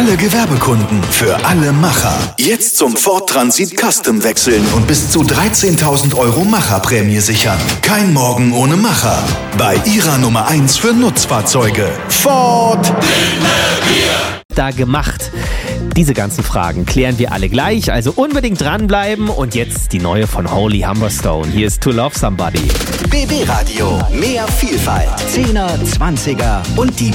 alle Gewerbekunden, für alle Macher. Jetzt zum Ford Transit Custom wechseln und bis zu 13.000 € Macherprämie sichern. Kein Morgen ohne Macher. Bei Ihrer Nummer 1 für Nutzfahrzeuge. Ford. Da gemacht? Diese ganzen Fragen klären wir alle gleich, also unbedingt dranbleiben. Und jetzt die neue von Holy Humberstone. Hier ist To Love Somebody. BB Radio, mehr Vielfalt. 10er, 20er und die